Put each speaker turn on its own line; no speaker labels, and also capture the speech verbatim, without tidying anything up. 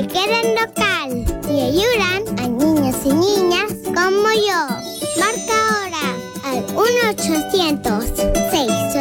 se quedan local y ayudan a niños y niñas como yo. Marca ahora al uno ochocientos